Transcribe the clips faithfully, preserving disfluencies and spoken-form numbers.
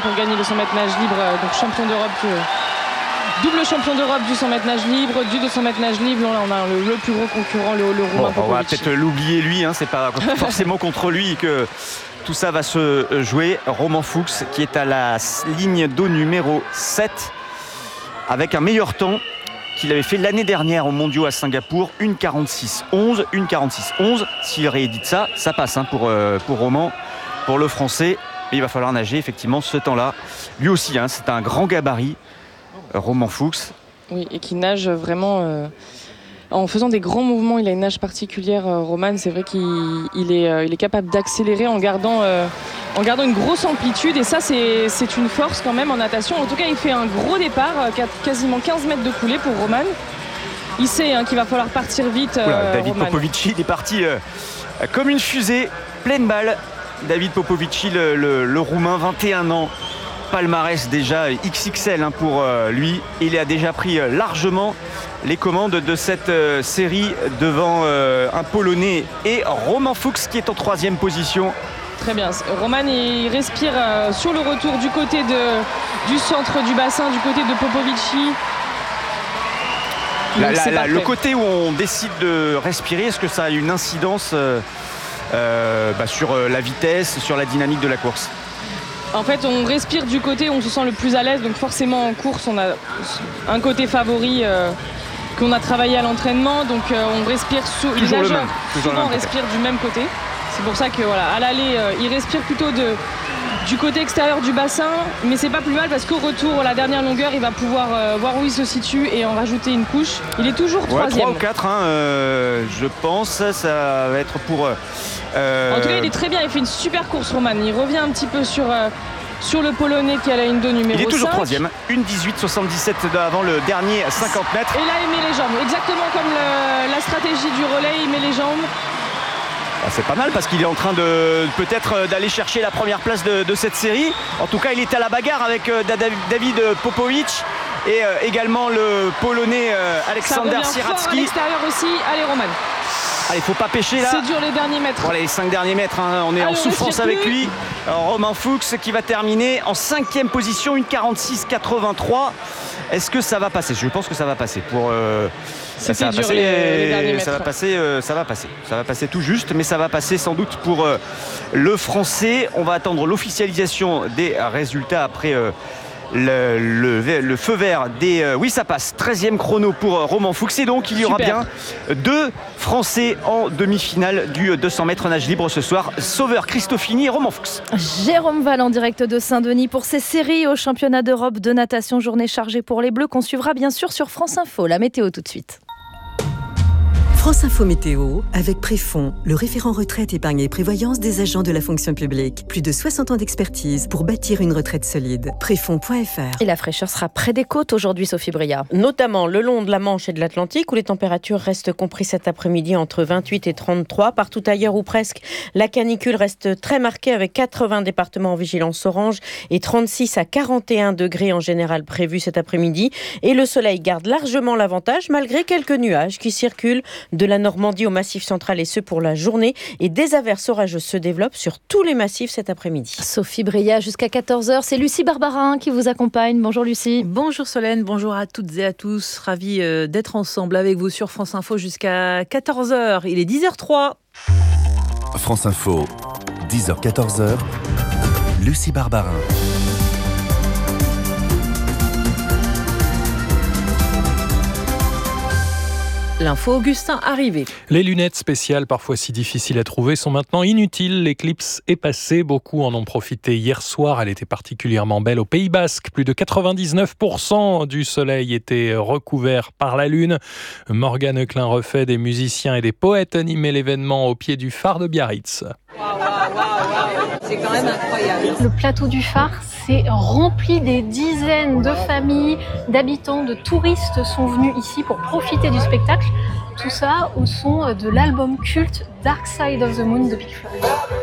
pour gagner le cent mètres nage libre, donc champion d'Europe, euh, double champion d'Europe du cent mètres nage libre, du deux cents mètres nage libre. Là, on a le, le plus gros concurrent, le, le Romain Bon, on va Popovici. peut-être l'oublier lui, hein, c'est pas forcément contre lui que tout ça va se jouer. Romain Fuchs qui est à la ligne d'eau numéro sept avec un meilleur temps qu'il avait fait l'année dernière aux mondiaux à Singapour, une quarante-six onze, une quarante-six onze. S'il réédite ça, ça passe hein, pour, euh, pour Romain, pour le français. Mais il va falloir nager effectivement ce temps-là. Lui aussi, hein, c'est un grand gabarit, euh, Romain Fuchs. Oui, et qui nage vraiment euh, en faisant des grands mouvements. Il a une nage particulière, euh, Romain. C'est vrai qu'il il est, euh, il est capable d'accélérer en gardant, euh, en gardant une grosse amplitude. Et ça, c'est, c'est une force quand même en natation. En tout cas, il fait un gros départ, euh, quasiment quinze mètres de coulée pour Romain. Il sait hein, qu'il va falloir partir vite. Euh, Oula, David Romain. Popovici, il est parti euh, comme une fusée, pleine balle. David Popovici, le, le, le Roumain, vingt et un ans. Palmarès déjà X X L hein, pour euh, lui. Il a déjà pris euh, largement les commandes de cette euh, série devant euh, un Polonais et Romain Fuchs qui est en troisième position. Très bien. Romain, il respire euh, sur le retour du côté de, du centre du bassin, du côté de Popovici. La, la, la, le côté où on décide de respirer, est-ce que ça a une incidence euh, euh, bah, sur la vitesse, sur la dynamique de la course? En fait, on respire du côté où on se sent le plus à l'aise. Donc forcément, en course, on a un côté favori euh, qu'on a travaillé à l'entraînement. Donc euh, on respire sous... Les nageurs, souvent, on respire du même côté. C'est pour ça que voilà, à l'aller, euh, il respire plutôt de, du côté extérieur du bassin. Mais c'est pas plus mal parce qu'au retour, la dernière longueur, il va pouvoir euh, voir où il se situe et en rajouter une couche. Il est toujours troisième. Ouais, trois ou quatre, hein, euh, je pense. Ça va être pour... Euh... En tout cas, il est très bien. Il fait une super course, Romain. Il revient un petit peu sur... Euh, sur le Polonais qui a la ligne de numéro cinq. Il est toujours troisième, une dix-huit soixante-dix-sept avant le dernier cinquante mètres. Et là, il met les jambes, exactement comme le, la stratégie du relais, il met les jambes. Ah, c'est pas mal parce qu'il est en train de peut-être d'aller chercher la première place de, de cette série. En tout cas, il est à la bagarre avec euh, David Popovic et euh, également le Polonais euh, Aleksander Sieradski. À l'extérieur aussi, allez Romain. Allez, faut pas pêcher là. C'est dur les derniers mètres. Voilà, les cinq derniers mètres, hein, on est Allez, en souffrance avec plus. lui. Alors, Romain Fuchs qui va terminer en cinquième position, une quarante-six quatre-vingt-trois. Est-ce que ça va passer? Je pense que ça va passer. Pour euh, ça, ça, va dur, passer, les, les derniers ça mètres. va passer, euh, ça va passer, ça va passer tout juste, mais ça va passer sans doute pour euh, le Français. On va attendre l'officialisation des résultats après. Euh, Le, le, le feu vert des... Euh, oui, ça passe. treizième chrono pour euh, Romain Fuchs. Et donc, il y aura Super. bien deux Français en demi-finale du deux cents mètres nage libre ce soir. Sauveur Cristofini et Romain Fuchs. Jérôme Val en direct de Saint-Denis pour ces séries au championnat d'Europe de natation. Journée chargée pour les Bleus qu'on suivra bien sûr sur France Info. La météo tout de suite. France Info Météo, avec Préfond, le référent retraite, épargne et prévoyance des agents de la fonction publique. Plus de soixante ans d'expertise pour bâtir une retraite solide. Préfond point f r. Et la fraîcheur sera près des côtes aujourd'hui, Sophie Bria. Notamment le long de la Manche et de l'Atlantique, où les températures restent comprises cet après-midi entre vingt-huit et trente-trois. Partout ailleurs ou presque, la canicule reste très marquée avec quatre-vingts départements en vigilance orange et trente-six à quarante et un degrés en général prévus cet après-midi. Et le soleil garde largement l'avantage malgré quelques nuages qui circulent de la Normandie au Massif central et ce pour la journée. Et des averses orageuses se développent sur tous les massifs cet après-midi. Sophie Bria jusqu'à quatorze heures. C'est Lucie Barbarin qui vous accompagne. Bonjour Lucie. Bonjour Solène, bonjour à toutes et à tous. Ravi d'être ensemble avec vous sur France Info jusqu'à quatorze heures. Il est dix heures zéro trois. France Info, dix heures quatorze heures. Lucie Barbarin. L'info Augustin arrivé. Les lunettes spéciales, parfois si difficiles à trouver, sont maintenant inutiles. L'éclipse est passée. Beaucoup en ont profité hier soir. Elle était particulièrement belle au Pays Basque. Plus de quatre-vingt-dix-neuf pour cent du soleil était recouvert par la lune. Morgane Klein-Refait, des musiciens et des poètes animaient l'événement au pied du phare de Biarritz. Wow, wow, wow, wow. C'est quand même incroyable. Le plateau du phare, c'est rempli. Des dizaines de familles, d'habitants, de touristes sont venus ici pour profiter du spectacle. Tout ça au son de l'album culte Dark Side of the Moon de Pink Floyd.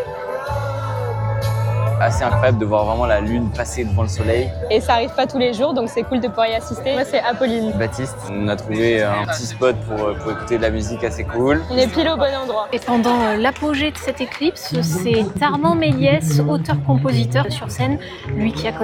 Assez incroyable de voir vraiment la lune passer devant le soleil. Et ça arrive pas tous les jours, donc c'est cool de pouvoir y assister. Moi, c'est Apolline. Baptiste, on a trouvé un petit spot pour, pour écouter de la musique assez cool. On est pile au bon endroit. Et pendant l'apogée de cette éclipse, c'est Armand Méliès, auteur-compositeur sur scène, lui qui a